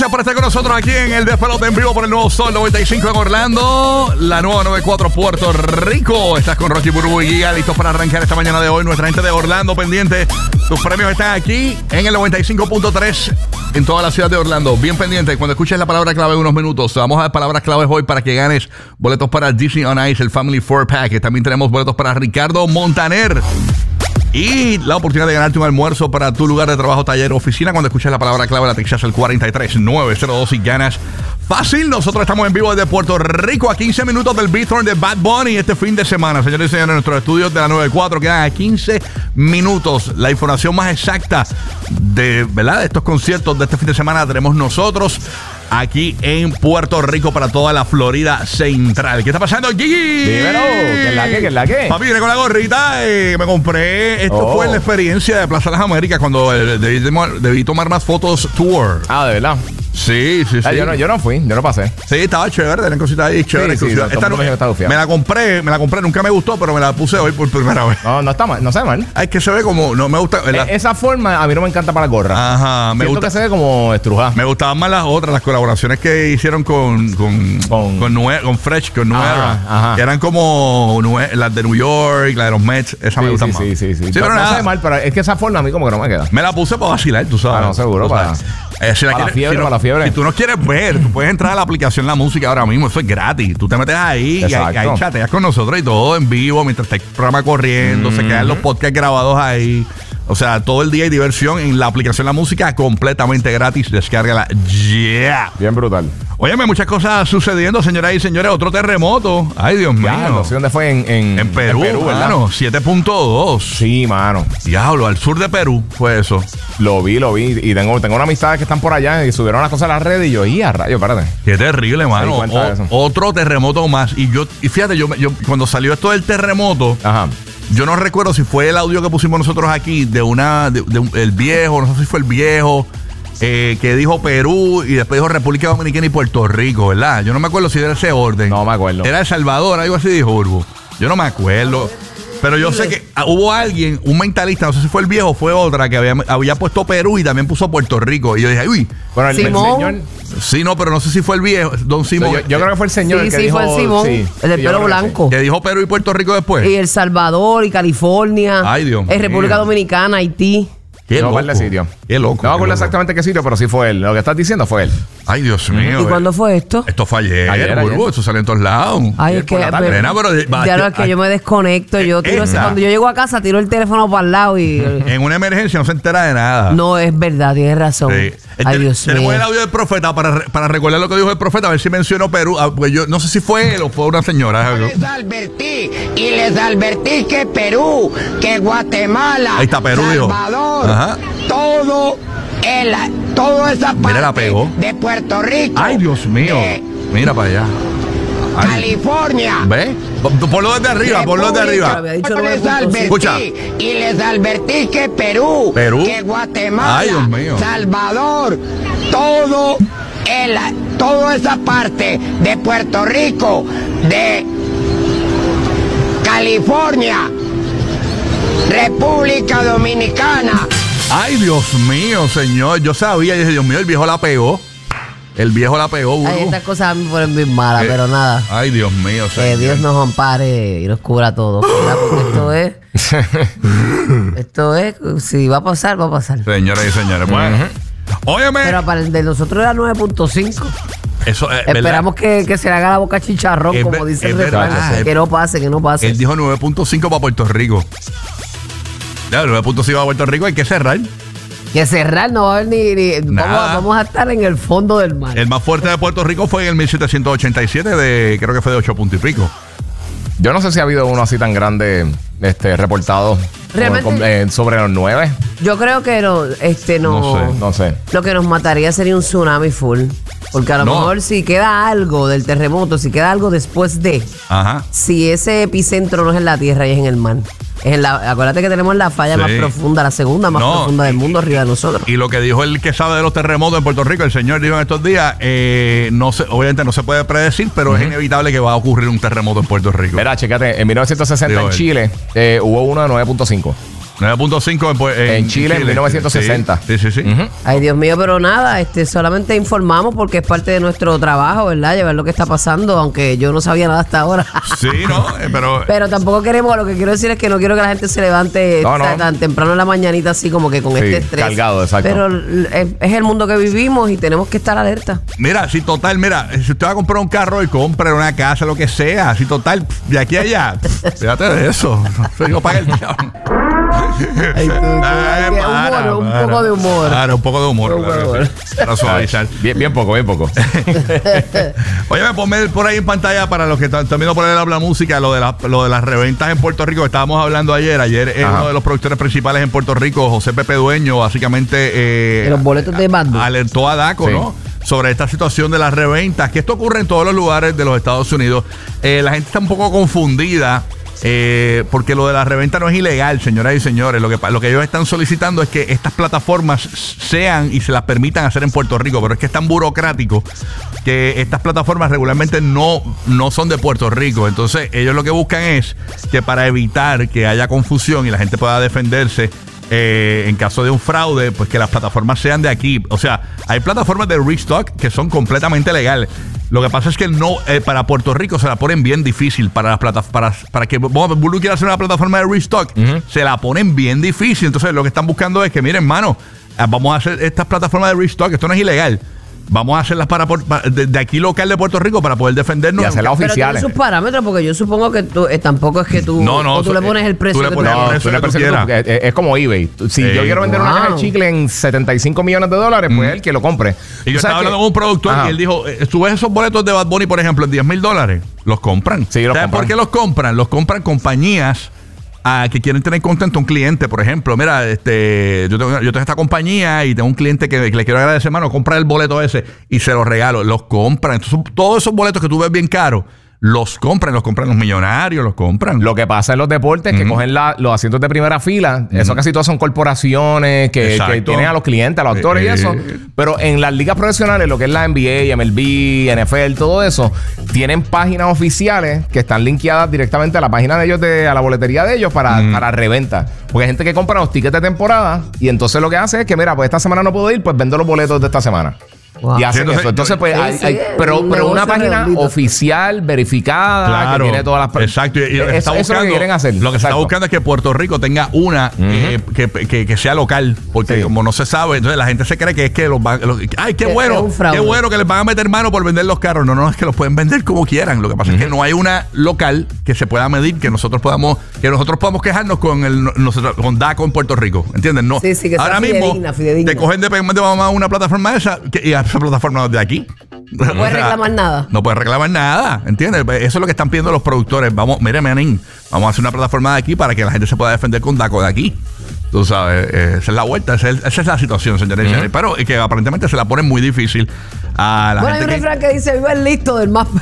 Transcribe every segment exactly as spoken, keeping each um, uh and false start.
Gracias por estar con nosotros aquí en el Despelote en vivo por el Nuevo Sol noventa y cinco en Orlando, la nueva noventa y cuatro Puerto Rico. Estás con Rocky Burbu y Giga, listos para arrancar esta mañana de hoy. Nuestra gente de Orlando pendiente. Tus premios están aquí en el noventa y cinco punto tres en toda la ciudad de Orlando. Bien pendiente. Cuando escuches la palabra clave en unos minutos, vamos a dar palabras claves hoy para que ganes boletos para Disney on Ice, el Family Four Pack. También tenemos boletos para Ricardo Montaner. Y la oportunidad de ganarte un almuerzo para tu lugar de trabajo, taller o oficina. Cuando escuches la palabra clave, la textas al cuatro tres nueve cero dos y ganas fácil. Nosotros estamos en vivo desde Puerto Rico a quince minutos del Beathorn de Bad Bunny este fin de semana. Señores y señores, en nuestros estudios de la noventa y cuatro quedan a quince minutos. La información más exacta de, ¿verdad?, de estos conciertos de este fin de semana la tenemos nosotros aquí en Puerto Rico para toda la Florida Central. ¿Qué está pasando, Gigi? Dímelo, ¿qué es la que? ¿Qué es la que? Papi, viene con la gorrita. Eh, me compré. Esto Oh. fue la experiencia de Plaza de las Américas cuando eh, debí, debí tomar más fotos tour. Ah, ¿de verdad? Sí, sí, sí. Ah, yo, no, yo no fui, yo no pasé. Sí, estaba chévere, tenían cositas ahí chéveres. Sí, sí, Esta todo el no- mundo me dijo que estaba bufiado. me la compré, me la compré, nunca me gustó, pero me la puse hoy por primera vez. No, no está mal, no se ve mal. Ay, que se ve como, no me gusta, ¿verdad? Eh, Esa forma a mí no me encanta para la gorra. Ajá, me Siento gusta. que se ve como estrujada. Me gustaban más las otras, las colaboraciones que hicieron con con, Con- con, Nue- con Fresh, con Nuera. Ajá, ajá. Que eran como Nue- las de New York, las de los Mets. Esa me Sí, gustan sí, más. sí, sí, sí. Sí, No- pero no nada. se ve mal, pero es que esa forma a mí como que no me queda. Me la puse para vacilar, tú sabes. Ah, no, seguro, Tú para- sabes. Eh, si para la quieres- fiebre, si no- para la fiebre. Si tú no quieres ver, tú puedes entrar a la aplicación La Música ahora mismo. Eso es gratis. Tú te metes ahí y ahí, Exacto. ahí chateas con nosotros y todo en vivo mientras está el programa corriendo. Se quedan los podcasts grabados ahí. O sea, todo el día hay diversión en la aplicación La Música completamente gratis. Descárgala ya. Bien brutal. Óyeme, muchas cosas sucediendo, señoras y señores. Otro terremoto. Ay, Dios mío. Ya, no sé dónde fue en, en, En Perú, ¿verdad? hermano. siete punto dos. Sí, mano. Diablo, al sur de Perú fue eso. Lo vi, lo vi. Y tengo, tengo una amistad que están por allá y subieron las cosas a las redes y yo, y a rayo, espérate. Qué terrible, mano. Me di cuenta de O- eso. otro terremoto más. Y yo, y fíjate, yo, yo cuando salió esto del terremoto, Ajá. yo no recuerdo si fue el audio que pusimos nosotros aquí de una, de, de un- el viejo, no sé si fue el viejo, eh, que dijo Perú y después dijo República Dominicana y Puerto Rico, ¿verdad? Yo no me acuerdo si era ese orden. No me acuerdo. Era El Salvador, algo así dijo Urbo. Yo no me acuerdo. Pero yo sé que ah, hubo alguien, un mentalista, no sé si fue el viejo o fue otra, que había, había puesto Perú y también puso Puerto Rico. Y yo dije, uy, Bueno, el, el Simón. señor. sí, no, pero no sé si fue el viejo, Don Simón. Yo, yo creo que fue el señor Sí, el que sí, dijo. fue el Simón, sí, el del sí, yo pelo creo que sí. blanco. Que dijo Perú y Puerto Rico después. Y El Salvador, y California. Ay, Dios eh, República mío. Dominicana, Haití. Qué No, loco. par de sitio. Qué loco. No me qué acuerdo loco. exactamente qué sitio, pero sí fue él. Lo que estás diciendo fue él. Ay, Dios mío. ¿Y eh. cuándo fue esto? Esto fue ayer, Ayer, Burbu. ayer. Esto salió en todos lados. Ay, Sí, es por que. la tarde. me- Nena, pero de- va- ya no es que ay, yo me desconecto. Yo tiro ese- esta. cuando yo llego a casa, tiro el teléfono para el lado y. En una emergencia no se entera de nada. No, es verdad, tienes razón. Sí. Ay, Ten- Dios Tenemos mío. el audio del profeta para, re- para recordar lo que dijo el profeta, a ver si mencionó Perú. Ah, pues yo no sé si fue él o fue una señora. Les advertí y les advertí que Perú, que Guatemala, Ahí está Perú, dijo. Salvador, Ajá. todo el, toda esa parte Mira, la pegó. de Puerto Rico, Ay, Dios mío. de Mira para allá. Ay. California. ¿Ves? Ponlo desde arriba, ponlo desde República- arriba. Había dicho les nueve punto cinco. advertí Escucha. y les advertí que Perú, Perú. que Guatemala, Ay, Dios mío. Salvador, todo el, toda esa parte de Puerto Rico, de California, República Dominicana. Ay, Dios mío, señor. Yo sabía, yo dije, Dios mío, el viejo la pegó. El viejo la pegó, Burbu. Ay, estas cosas me ponen bien malas, Eh, pero nada. Ay, Dios mío, Que señor. Dios nos ampare y nos cubra a todos, ¿verdad? Porque esto es. esto es. Si va a pasar, va a pasar. Señoras y señores, bueno. Óyeme. Pero para el de nosotros era nueve punto cinco. Eso, eh, ¿verdad? Esperamos que, que se le haga la boca chicharrón, Es como ver- dice el es verdad, refrán. es- Que no pase, que no pase. Él dijo nueve punto cinco para Puerto Rico. Ya, nueve punto cinco para Puerto Rico hay que cerrar. Que cerrar no va a haber ni. ni- vamos, Nada. a, vamos a estar en el fondo del mar. El más fuerte de Puerto Rico fue en el mil setecientos ochenta y siete, de, creo que fue de ocho puntos y pico. Yo no sé si ha habido uno así tan grande este, reportado Realmente- como- eh, sobre los nueve. Yo creo que no, este no. No sé, No sé. Lo que nos mataría sería un tsunami full. Porque a lo No. mejor si queda algo del terremoto, si queda algo después de, Ajá. si ese epicentro no es en la tierra y es en el mar. Es en la, acuérdate que tenemos la falla Sí. más profunda, la segunda más No, profunda del mundo arriba de nosotros. Y lo que dijo el que sabe de los terremotos en Puerto Rico, el señor dijo en estos días, eh, no se, obviamente no se puede predecir, pero es inevitable que va a ocurrir un terremoto en Puerto Rico. Mira, chécate, en mil novecientos sesenta Digo en él. Chile eh, hubo uno de nueve punto cinco. nueve punto cinco en, en, en Chile en mil novecientos sesenta. Sí, sí, sí. sí. Uh-huh. Ay, Dios mío, pero nada, este, solamente informamos porque es parte de nuestro trabajo, ¿verdad? Llevar lo que está pasando, aunque yo no sabía nada hasta ahora. Sí, no, eh, pero... Pero tampoco queremos, lo que quiero decir es que no quiero que la gente se levante No, no. o sea, tan temprano en la mañanita así como que con Sí, este estrés. cargado, exacto. Pero es, es el mundo que vivimos y tenemos que estar alerta. Mira, si total, mira, si usted va a comprar un carro y compra una casa, lo que sea, si total, de aquí a allá, fíjate de eso. No sé, yo pagué el diablo. Ay, tú, tú, Ay, hay que- para, humor, un para. poco de humor. Claro, un poco de humor. Un poco claro de que humor. sí. Para suavizar. Bien, bien poco, bien poco. Oye, ponme por ahí en pantalla para los que están están viendo por ahí la música, lo de, la, lo de las reventas en Puerto Rico. Estábamos hablando ayer. Ayer es Ajá. uno de los productores principales en Puerto Rico, José Pepe Dueño, básicamente eh, De los boletos de Bad Bunny. alertó a Daco, Sí. ¿no? Sobre esta situación de las reventas, que esto ocurre en todos los lugares de los Estados Unidos. Eh, la gente está un poco confundida. Eh, porque lo de la reventa no es ilegal, señoras y señores. Lo que, pa- lo que ellos están solicitando es que estas plataformas sean y se las permitan hacer en Puerto Rico, pero es que es tan burocrático que estas plataformas regularmente no, no son de Puerto Rico. Entonces ellos lo que buscan es que para evitar que haya confusión y la gente pueda defenderse eh, en caso de un fraude, pues que las plataformas sean de aquí. O sea, hay plataformas de restock que son completamente legales. Lo que pasa es que no eh, para Puerto Rico se la ponen bien difícil para las plata, para, para que Bulu quiera hacer una plataforma de restock, uh-huh. se la ponen bien difícil. Entonces lo que están buscando es que, miren, hermano, vamos a hacer estas plataformas de restock, esto no es ilegal. Vamos a hacerlas para, para de, de aquí local de Puerto Rico para poder defendernos. Y hacerlas Pero oficiales. tiene sus parámetros, porque yo supongo que tú, eh, tampoco es que tú, No, no, o tú le pones el precio tú le que pones tú el No, precio tú le que tú pones el precio quieras. que- es, es como eBay. Si Sí. yo quiero vender una Wow. caja de chicle en setenta y cinco millones de dólares, pues él que lo compre. Y yo Tú sabes estaba hablando que- con un productor Ajá. y él dijo, eh, tú ves esos boletos de Bad Bunny, por ejemplo, en diez mil dólares, los compran. Sí, los ¿Sabes compran. por qué los compran? Los compran compañías a que quieren tener contento a un cliente. Por ejemplo, mira, este, yo tengo, yo tengo esta compañía y tengo un cliente que, que le quiero agradecer, mano, compra el boleto ese y se los regalo. Los compran. Entonces, todos esos boletos que tú ves bien caros, los compran, los compran los millonarios, los compran. Lo que pasa en los deportes es que Ujú. cogen la- los asientos de primera fila. Eso casi todas son corporaciones que, Exacto. que tienen a los clientes, a los actores Eh, y eso. Pero en las ligas profesionales, lo que es la N B A, M L B, N F L, todo eso, tienen páginas oficiales que están linkeadas directamente a la página de ellos, de, a la boletería de ellos para, para reventa. Porque hay gente que compra los tickets de temporada y entonces lo que hace es que, mira, pues esta semana no puedo ir, pues vendo los boletos de esta semana. Wow. Y hacen Sí, entonces, eso. Entonces, pues, sí, hay, sí, hay- es pero, un pero una negocio página redondito. oficial, verificada, Claro, que tiene todas las... exacto. Y, y lo que eso, está eso es lo buscando, que quieren hacer. Lo que se está Exacto. buscando es que Puerto Rico tenga una eh, que, que- que sea local, porque Sí. como no se sabe, entonces la gente se cree que es que los van, los- ay, qué Que bueno, es un fraude. qué bueno que les van a meter mano por vender los carros. No, no, es que los pueden vender como quieran. Lo que pasa es que no hay una local que se pueda medir, que nosotros podamos, que nosotros podamos quejarnos con el nosotros, con DACO en Puerto Rico, ¿entiendes? No. Sí, sí, que sea ahora mismo fidedigna, fidedigna. te cogen de, de mamá una plataforma esa que, y esa plataforma no es de aquí. No puedes reclamar nada. No puedes reclamar nada, ¿entiendes? Eso es lo que están pidiendo los productores. Vamos, mire, Menin, vamos a hacer una plataforma de aquí para que la gente se pueda defender con DACO de aquí. Tú sabes, eh, esa es la vuelta, esa es, esa es la situación, señores y señores. Pero eh, que aparentemente se la ponen muy difícil a la Bueno, hay un gente que... refrán que dice, viva el listo del mapa.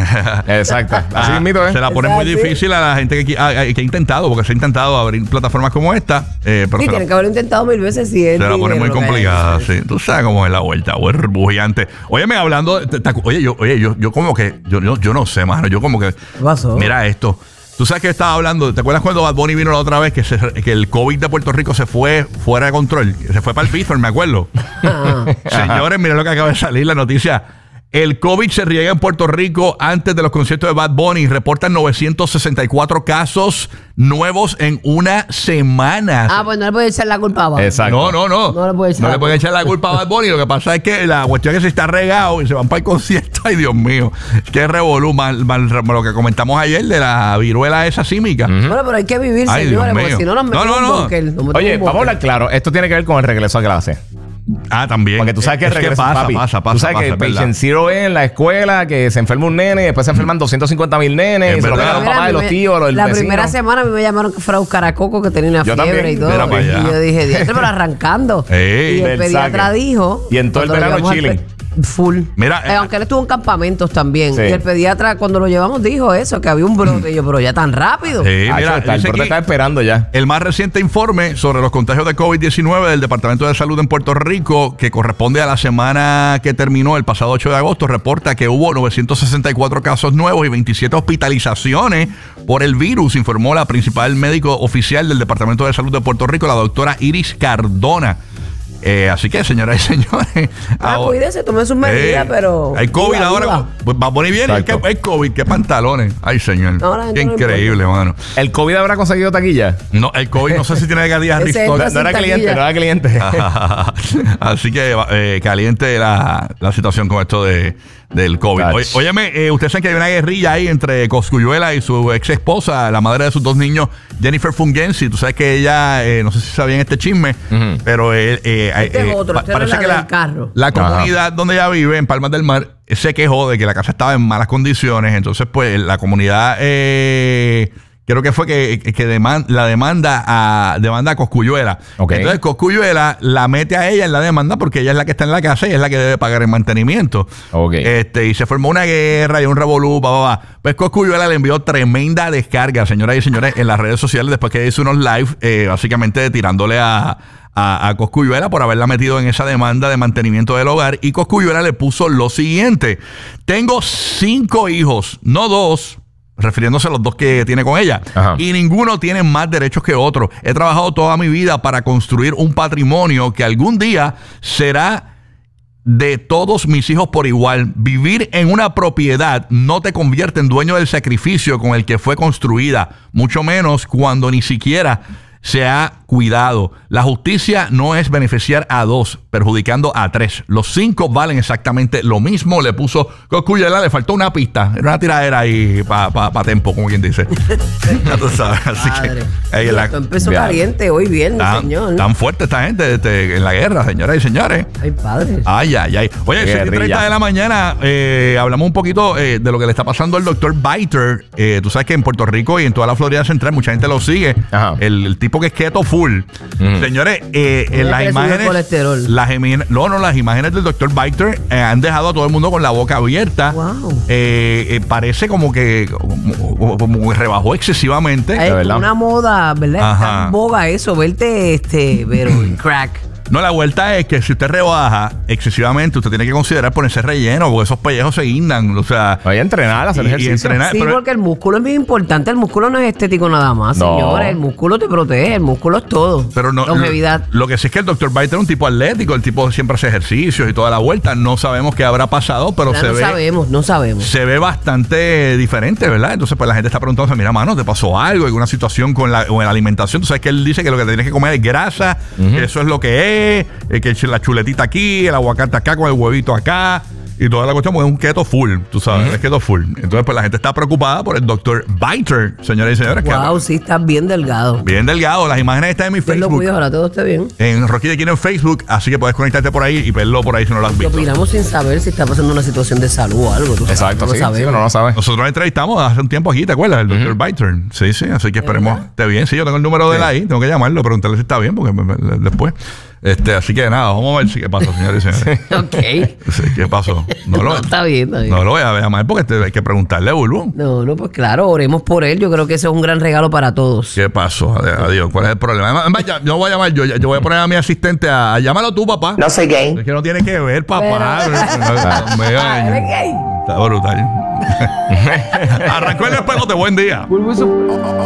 Exacto. Así Ah, mismo, ¿eh? se la pone Es muy así. difícil a la gente que, a- a- que ha intentado, porque se ha intentado abrir plataformas como esta, eh, pero Sí, se la- tienen que haberlo intentado mil veces si es se la pone dinero muy lo que hay. complicada, sí. Tú sabes cómo es la vuelta, burbujeante. Óyeme, hablando, te- te- oye, yo, oye, yo, yo como que, yo, yo, yo no sé, mano, yo como que, ¿Qué pasó? mira esto. Tú sabes que estaba hablando, ¿te acuerdas cuando Bad Bunny vino la otra vez que, se- que el COVID de Puerto Rico se fue fuera de control? Se fue para el piso, me acuerdo. Ah. Señores, miren lo que acaba de salir la noticia. El COVID se riega en Puerto Rico antes de los conciertos de Bad Bunny. Reportan novecientos sesenta y cuatro casos nuevos en una semana. Ah, pues no le puede echar la culpa a Bad. Exacto. No, no, no. No le puede echar No la le pueden echar la culpa a Bad Bunny. Lo que pasa es que la cuestión es que se está regado y se van para el concierto. Ay, Dios mío. Qué revolú. Mal, mal- lo que comentamos ayer de la viruela esa símica. Bueno, pero hay que vivir, Ay, señores, Dios porque mío. si no nos No, metemos no, en no. un búnker, nos metemos Oye, en un vamos a búnker. hablar claro. Esto tiene que ver con el regreso a clase. Ah, también. Porque tú sabes que el Es regreso, pasa, papi. pasa, pasa, Tú sabes pasa, que es el verdad. Patient Zero es en la escuela, que se enferma un nene y después se enferman doscientos cincuenta mil nenes. Es Y se lo verdad. quedan los Mira, papás de a mí los me- tíos, los La vecinos. primera semana a mí me llamaron que fuera a buscar a Coco, que tenía una Yo fiebre también. y todo. Mira para allá. Y yo dije, diantre, pero arrancando. Ey. y el Del pediatra saque. dijo... Y en todo el cuando lo verano llevamos al chilling. pe- Full. Mira, Eh, eh, aunque él estuvo en campamentos también. Sí. Y el pediatra, cuando lo llevamos, dijo eso, que había un brote. Y yo, pero ya tan rápido. Sí, Ah, mira, está, el dice brote aquí, está esperando ya. el más reciente informe sobre los contagios de COVID diecinueve del Departamento de Salud en Puerto Rico, que corresponde a la semana que terminó el pasado ocho de agosto, reporta que hubo novecientos sesenta y cuatro casos nuevos y veintisiete hospitalizaciones por el virus, informó la principal médico oficial del Departamento de Salud de Puerto Rico, la doctora Iris Cardona. Eh, así que, señoras y señores, Ah, ahora- cuídese, tome sus medidas, Eh, pero. hay COVID viva, ahora. viva. Pues va a poner bien. Exacto. Hay COVID, qué pantalones. Ay, señor. No, la gente Qué no le increíble, mano. ¿El COVID habrá conseguido taquilla? No, el COVID no sé si tiene que días Ese restock. entra No era sin cliente, taquilla. no era cliente. Así que eh, caliente la, la situación con esto de, del COVID. Ach. Oye, óyeme, eh, ustedes saben que hay una guerrilla ahí entre Cosculluela y su ex esposa, la madre de sus dos niños, Jennifer Fungensi. Tú sabes que ella, eh, no sé si sabían este chisme, Ujú. pero eh, eh, Este es otro, pa- este parece era que la la, del carro. la comunidad donde ella vive, en Palmas del Mar, se quejó de que la casa estaba en malas condiciones. Entonces, pues, la comunidad, eh, creo que fue que, que deman- la demanda a, demanda a Cosculluela. Ok. Entonces, Cosculluela la mete a ella en la demanda porque ella es la que está en la casa y es la que debe pagar el mantenimiento. Ok. Este, y se formó una guerra y un revolú, pa, pa, pa. Pues Cosculluela le envió tremenda descarga, señoras y señores, en las redes sociales después que hizo unos live, eh, básicamente tirándole a, a, a Cosculluela por haberla metido en esa demanda de mantenimiento del hogar. Y Cosculluela le puso lo siguiente: tengo cinco hijos, no dos, refiriéndose a los dos que tiene con ella. Ajá. Y ninguno tiene más derechos que otro. He trabajado toda mi vida para construir un patrimonio que algún día será de todos mis hijos por igual. Vivir en una propiedad no te convierte en dueño del sacrificio con el que fue construida, mucho menos cuando ni siquiera se ha cuidado. La justicia no es beneficiar a dos, perjudicando a tres. Los cinco valen exactamente lo mismo. Le puso Cosculluela, le faltó una pista. Era una tiradera ahí para pa, pa tempo, como quien dice. Ya tú sabes. Así Padre. que ahí en la- Esto empezó Ya. caliente hoy viernes, tan, señor. tan fuerte esta gente este, en la guerra, señoras y señores. Ay, padre. Ay, ay, ay. Oye, Guerrilla. seis y treinta de la mañana, eh, hablamos un poquito eh, de lo que le está pasando al doctor Biter. Eh, tú sabes que en Puerto Rico y en toda la Florida Central mucha gente lo sigue. Ajá. El, el tipo que es keto full. Ujú. Señores, eh, en que las le subió el imágenes. colesterol. Las imagi- no, no, las imágenes del doctor Biter eh, han dejado a todo el mundo con la boca abierta. Wow. Eh, eh, parece como que, como, como que rebajó excesivamente. Es verdad. una moda, ¿verdad? Ajá. Está en boga eso, verte este, pero en crack. No, la vuelta es que si usted rebaja excesivamente, usted tiene que considerar ponerse relleno, porque esos pellejos se guindan. O sea, Voy a entrenar, hacer Y- y ejercicio. entrenar. Sí, pero- porque el músculo es bien importante. El músculo no es estético nada más, No. señores. El músculo te protege, el músculo es todo. Pero no, Longevidad. Lo, lo que sí es que el doctor Biter es un tipo atlético, el tipo siempre hace ejercicios y toda la vuelta. No sabemos qué habrá pasado, pero Ya se no ve. sabemos, no sabemos. Se ve bastante diferente, ¿verdad? Entonces, pues la gente está preguntando, mira, mano, ¿te pasó algo? ¿Alguna situación con la, con la alimentación? Tú sabes que él dice que lo que tienes que comer es grasa, que eso es lo que es, eh, que la chuletita aquí, el aguacate acá con el huevito acá. Y toda la cuestión, porque es un keto full, tú sabes, es keto full. Entonces, pues la gente está preocupada por el doctor Biter, señores y señores. que- Wow, sí, estás bien delgado. Bien delgado. Las imágenes están en mi Dios lo Facebook. cuide, ojalá todo esté bien. En Rocky de Kino en Facebook, así que puedes conectarte por ahí y verlo por ahí si no lo has Lo visto. opinamos sin saber si está pasando una situación de salud o algo. tú sabes, Exacto, no lo sí, sí, sabemos. uno no lo sabe. Nosotros lo entrevistamos hace un tiempo aquí, ¿te acuerdas? El doctor Biter. Sí, sí, así que esperemos esté bien. Sí, yo tengo el número de él ahí, tengo que llamarlo, preguntarle si está bien, porque me- me- después. Este, así que nada, vamos a ver si qué pasó, señores y señores. Ok. Sí, ¿qué pasó? No lo, No, está bien, está bien. no lo voy a llamar porque te- hay que preguntarle, Bulbo. No, no, pues claro, oremos por él. Yo creo que ese es un gran regalo para todos. ¿Qué pasó? Ade- Adiós, ¿cuál es el problema? Además, además, ya- yo voy a llamar, yo, yo voy a poner a mi asistente a, a llámalo tú, papá. No soy gay. Es que no tiene que ver, papá. Pero- No, me Ah, daño. ¿eres gay? Está brutal. Arrancó el despelote, buen día. Bulbo y su-